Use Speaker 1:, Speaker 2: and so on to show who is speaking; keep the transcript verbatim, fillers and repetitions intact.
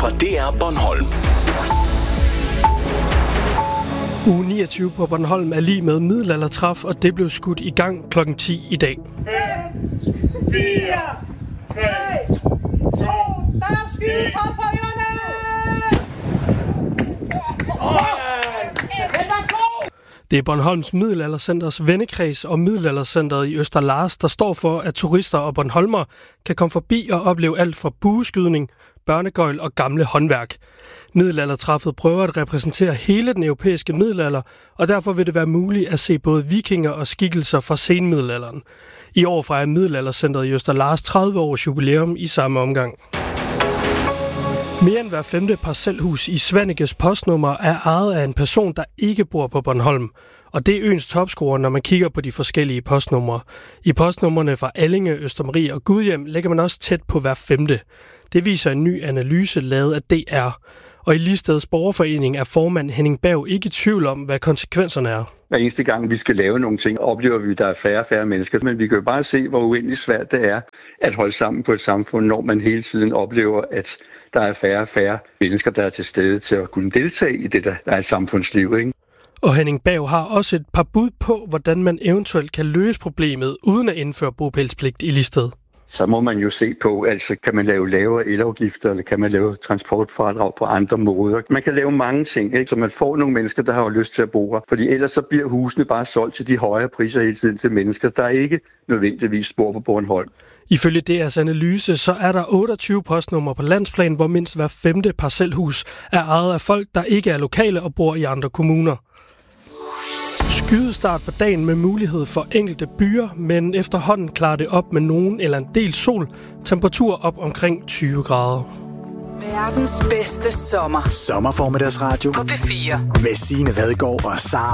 Speaker 1: fra D R Bornholm.
Speaker 2: Uge niogtyve på Bornholm er lige med middelaldertræf, og det blev skudt i gang klokken ti i dag.
Speaker 3: fem, fire, tre, to, der er skydehold på hjørnet!
Speaker 2: Det er Bornholms Middelaldercenters vennekreds og Middelaldercenteret i Østerlars, der står for, at turister og bornholmere kan komme forbi og opleve alt fra bueskydning, børnegøjl og gamle håndværk. Middelaldertræffet prøver at repræsentere hele den europæiske middelalder, og derfor vil det være muligt at se både vikinger og skikkelser fra senmiddelalderen. I år fejrer Middelaldercenteret i Østerlars tredive års jubilæum i samme omgang. Mere end hver femte parcelhus i Svanekes postnummer er ejet af en person, der ikke bor på Bornholm. Og det er øens topscorer, når man kigger på de forskellige postnumre. I postnumrene fra Allinge, Østermarie og Gudhjem ligger man også tæt på hver femte. Det viser en ny analyse lavet af D R. Og i Ligsteds Borgerforening er formand Henning Berg ikke i tvivl om, hvad konsekvenserne er.
Speaker 4: Hver eneste gang, vi skal lave nogle ting, oplever vi, at der er færre og færre mennesker. Men vi kan jo bare se, hvor uendelig svært det er at holde sammen på et samfund, når man hele tiden oplever, at der er færre og færre mennesker, der er til stede til at kunne deltage i det, der er et samfundsliv, ikke?
Speaker 2: Og Henning Berg har også et par bud på, hvordan man eventuelt kan løse problemet, uden at indføre bopælspligt i Ligsted.
Speaker 4: Så må man jo se på, altså kan man lave lavere elafgifter, eller kan man lave transportfradrag på andre måder. Man kan lave mange ting, ikke? Så man får nogle mennesker, der har lyst til at bo her. Fordi ellers så bliver husene bare solgt til de højere priser hele tiden til mennesker, der ikke nødvendigvis bor på Bornholm.
Speaker 2: Ifølge D R's analyse, så er der otteogtyve postnumre på landsplan, hvor mindst hver femte parcelhus er ejet af folk, der ikke er lokale og bor i andre kommuner. Skydestart på dagen med mulighed for enkelte byer, men efterhånden klarer det op med nogen eller en del sol. Temperatur op omkring tyve grader.
Speaker 5: Verdens bedste sommer.
Speaker 6: Sommerformiddagsradio
Speaker 5: på P fire.
Speaker 6: Med Signe Vadgaard og Sara